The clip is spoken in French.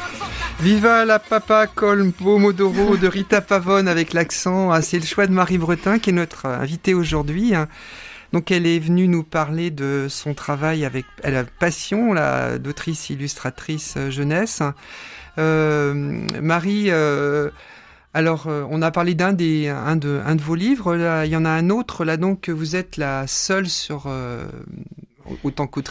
Viva la papa col pomodoro de Rita Pavone avec l'accent. C'est le choix de Marie Bretin qui est notre invitée aujourd'hui. Donc elle est venue nous parler de son travail avec la passion, d'autrice illustratrice jeunesse. Marie, alors on a parlé d'un de vos livres. Là, il y en a un autre là donc que vous êtes la seule sur autant qu'autrice